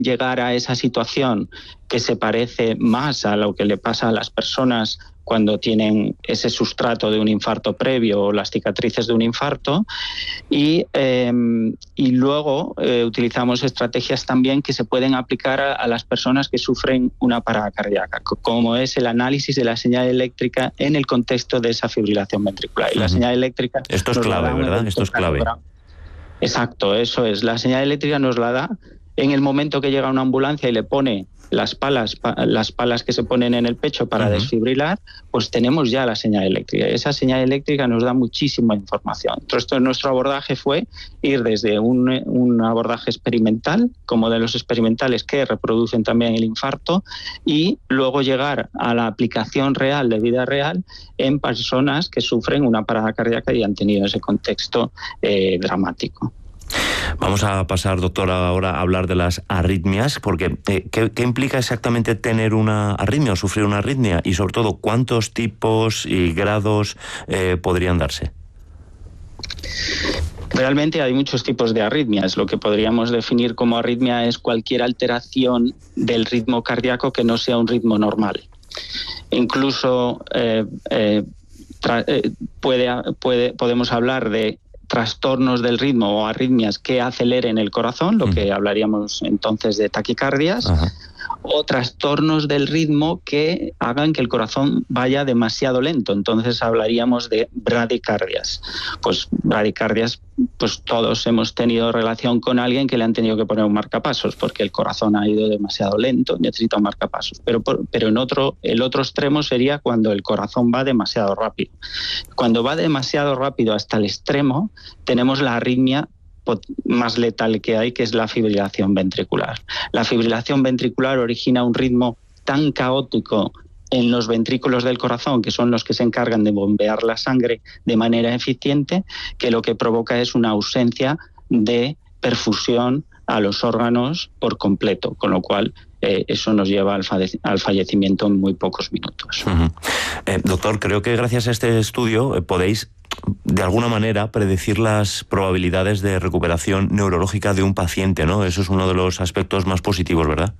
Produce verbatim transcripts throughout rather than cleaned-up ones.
llegar a esa situación que se parece más a lo que le pasa a las personas cuando tienen ese sustrato de un infarto previo o las cicatrices de un infarto. Y, eh, y luego eh, utilizamos estrategias también que se pueden aplicar a, a las personas que sufren una parada cardíaca, como es el análisis de la señal eléctrica en el contexto de esa fibrilación ventricular. Y la señal eléctrica... Esto es clave, ¿verdad? Esto es clave. Exacto, eso es. La señal eléctrica nos la da en el momento que llega una ambulancia y le pone las palas, las palas que se ponen en el pecho para uh-huh. desfibrilar, pues tenemos ya la señal eléctrica. Esa señal eléctrica nos da muchísima información. Entonces, nuestro abordaje fue ir desde un, un abordaje experimental, como de los experimentales que reproducen también el infarto, y luego llegar a la aplicación real, de vida real, en personas que sufren una parada cardíaca y han tenido ese contexto eh, dramático. Vamos a pasar, doctor, ahora a hablar de las arritmias, porque eh, ¿qué, ¿qué implica exactamente tener una arritmia o sufrir una arritmia? Y sobre todo, ¿cuántos tipos y grados eh, podrían darse? Realmente hay muchos tipos de arritmias. Lo que podríamos definir como arritmia es cualquier alteración del ritmo cardíaco que no sea un ritmo normal. Incluso eh, eh, tra- eh, puede, puede, podemos hablar de trastornos del ritmo o arritmias que aceleren el corazón, lo que hablaríamos entonces de taquicardias. Ajá. O trastornos del ritmo que hagan que el corazón vaya demasiado lento. Entonces hablaríamos de bradicardias. Pues bradicardias, pues todos hemos tenido relación con alguien que le han tenido que poner un marcapasos porque el corazón ha ido demasiado lento, necesita un marcapasos. Pero, pero en otro, el otro extremo sería cuando el corazón va demasiado rápido. Cuando va demasiado rápido hasta el extremo, tenemos la arritmia más letal que hay, que es la fibrilación ventricular. La fibrilación ventricular origina un ritmo tan caótico en los ventrículos del corazón, que son los que se encargan de bombear la sangre de manera eficiente, que lo que provoca es una ausencia de perfusión a los órganos por completo, con lo cual eh, eso nos lleva al, falle- al fallecimiento en muy pocos minutos. Uh-huh. Eh, doctor, creo que gracias a este estudio eh, podéis de alguna manera predecir las probabilidades de recuperación neurológica de un paciente, ¿no? Eso es uno de los aspectos más positivos, ¿verdad?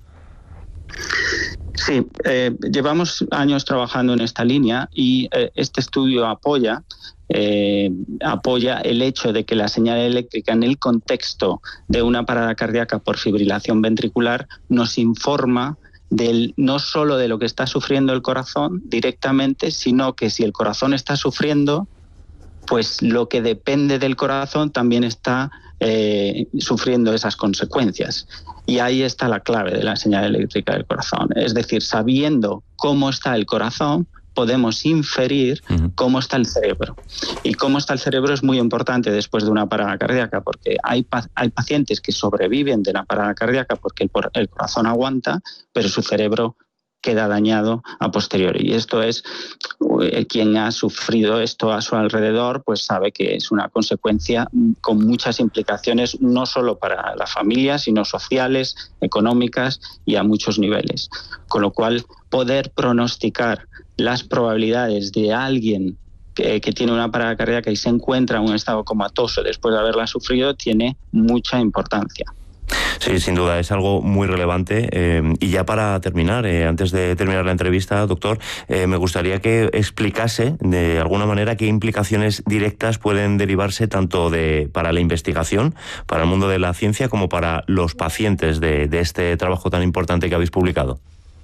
Sí, eh, llevamos años trabajando en esta línea y eh, este estudio apoya, eh, apoya el hecho de que la señal eléctrica en el contexto de una parada cardíaca por fibrilación ventricular nos informa del, no solo de lo que está sufriendo el corazón directamente, sino que si el corazón está sufriendo, pues lo que depende del corazón también está eh, sufriendo esas consecuencias. Y ahí está la clave de la señal eléctrica del corazón. Es decir, sabiendo cómo está el corazón, podemos inferir uh-huh. cómo está el cerebro. Y cómo está el cerebro es muy importante después de una parada cardíaca, porque hay, pa- hay pacientes que sobreviven de la parada cardíaca porque el, por- el corazón aguanta, pero su cerebro queda dañado a posteriori. Y esto es, eh, quien ha sufrido esto a su alrededor, pues sabe que es una consecuencia con muchas implicaciones, no solo para la familia, sino sociales, económicas y a muchos niveles. Con lo cual, poder pronosticar las probabilidades de alguien que, que tiene una parada cardíaca y se encuentra en un estado comatoso después de haberla sufrido tiene mucha importancia. Sí, sin duda, es algo muy relevante. Eh, y ya para terminar, eh, antes de terminar la entrevista, doctor, eh, me gustaría que explicase de alguna manera qué implicaciones directas pueden derivarse tanto de para la investigación, para el mundo de la ciencia, como para los pacientes de, de este trabajo tan importante que habéis publicado.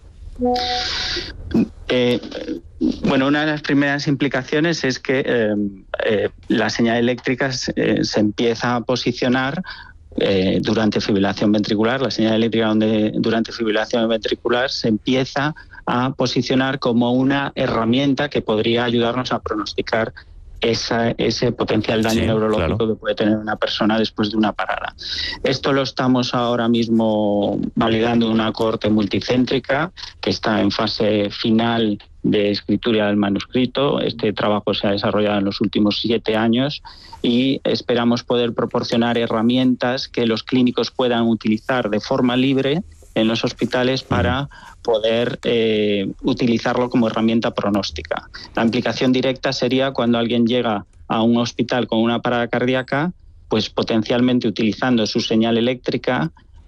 Eh, bueno, una de las primeras implicaciones es que eh, eh, la señal eléctrica se, eh, se empieza a posicionar Eh, durante fibrilación ventricular. La señal eléctrica donde, durante fibrilación ventricular se empieza a posicionar como una herramienta que podría ayudarnos a pronosticar esa, ese potencial daño sí, neurológico claro. que puede tener una persona después de una parada. Esto lo estamos ahora mismo validando en una cohorte multicéntrica que está en fase final de escritura del manuscrito. Este trabajo se ha desarrollado en los últimos siete años y esperamos poder proporcionar herramientas que los clínicos puedan utilizar de forma libre en los hospitales para poder eh, utilizarlo como herramienta pronóstica. La implicación directa sería cuando alguien llega a un hospital con una parada cardíaca, pues potencialmente utilizando su señal eléctrica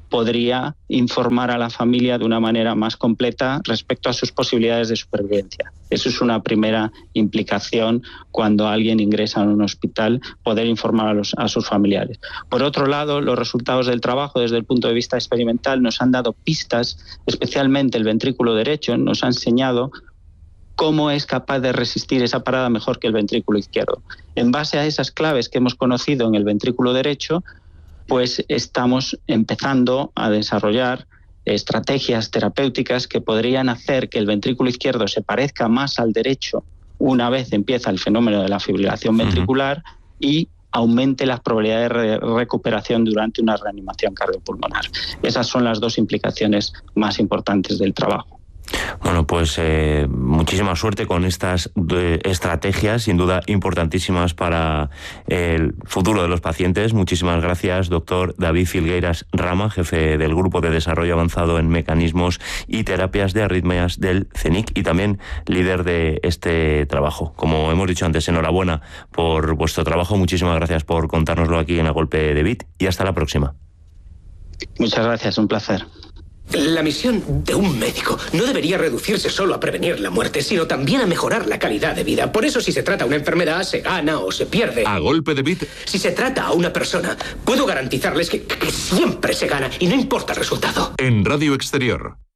podría informar a la familia de una manera más completa respecto a sus posibilidades de supervivencia. Eso es una primera implicación cuando alguien ingresa en un hospital, poder informar a, los, a sus familiares. Por otro lado, los resultados del trabajo desde el punto de vista experimental nos han dado pistas, especialmente el ventrículo derecho, nos ha enseñado cómo es capaz de resistir esa parada mejor que el ventrículo izquierdo. En base a esas claves que hemos conocido en el ventrículo derecho, pues estamos empezando a desarrollar estrategias terapéuticas que podrían hacer que el ventrículo izquierdo se parezca más al derecho una vez empieza el fenómeno de la fibrilación ventricular uh-huh. y aumente las probabilidades de recuperación durante una reanimación cardiopulmonar. Esas son las dos implicaciones más importantes del trabajo. Bueno, pues eh, muchísima suerte con estas eh, estrategias, sin duda importantísimas para el futuro de los pacientes. Muchísimas gracias, doctor David Filgueiras Rama, jefe del Grupo de Desarrollo Avanzado en Mecanismos y Terapias de Arritmias del CENIC y también líder de este trabajo. Como hemos dicho antes, enhorabuena por vuestro trabajo. Muchísimas gracias por contárnoslo aquí en A Golpe de Bit y hasta la próxima. Muchas gracias, un placer. La misión de un médico no debería reducirse solo a prevenir la muerte, sino también a mejorar la calidad de vida. Por eso, si se trata a una enfermedad, se gana o se pierde. A Golpe de Bit. Si se trata a una persona, puedo garantizarles que, que siempre se gana y no importa el resultado. En Radio Exterior.